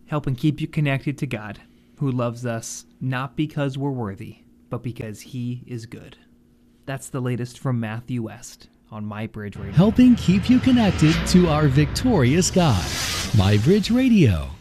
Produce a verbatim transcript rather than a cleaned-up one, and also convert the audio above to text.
helping keep you connected to God, who loves us not because we're worthy, but because he is good. That's the latest from Matthew West on MyBridge Radio. Helping keep you connected to our victorious God. MyBridge Radio.